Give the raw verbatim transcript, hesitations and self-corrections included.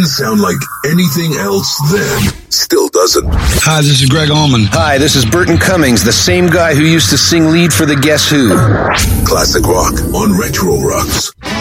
didn't sound like anything else then. Still doesn't. Hi, this is Greg Allman. Hi, this is Burton Cummings, the same guy who used to sing lead for the Guess Who. Classic rock on Retro Rocks.